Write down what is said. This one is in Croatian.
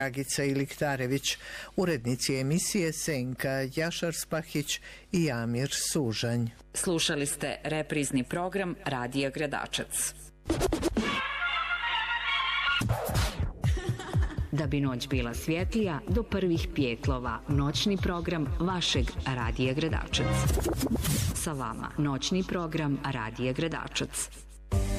Dragica Iliktarević, urednici emisije Senka Jašar-Spahić i Amir Sužanj. Slušali ste reprizni program Radija Gradačac. Da bi noć bila svjetlija, do prvih pjetlova noćni program vašeg Radija Gradačac. Sa vama noćni program Radija Gradačac.